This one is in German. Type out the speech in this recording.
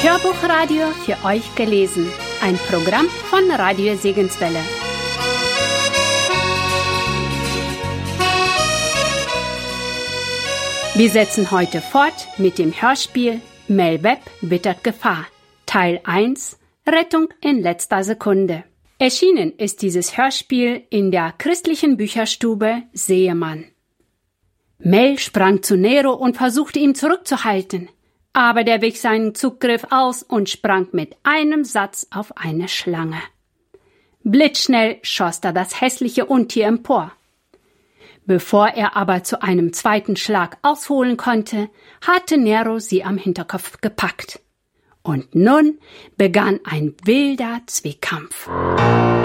Hörbuchradio für euch gelesen. Ein Programm von Radio Segenswelle. Wir setzen heute fort mit dem Hörspiel Mel Webb wittert Gefahr, Teil 1, Rettung in letzter Sekunde. Erschienen ist dieses Hörspiel in der christlichen Bücherstube Seemann. Mel sprang zu Nero und versuchte ihn zurückzuhalten, aber der wich seinen Zugriff aus und sprang mit einem Satz auf eine Schlange. Blitzschnell schoss er das hässliche Untier empor. Bevor er aber zu einem zweiten Schlag ausholen konnte, hatte Nero sie am Hinterkopf gepackt. Und nun begann ein wilder Zweikampf.